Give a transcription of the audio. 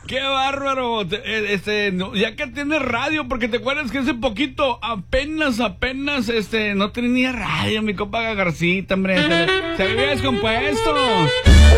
¡Qué bárbaro! Ya que tienes radio, porque te acuerdas que hace poquito apenas, no tenía radio, mi compa Garcita, hombre. Se había descompuesto.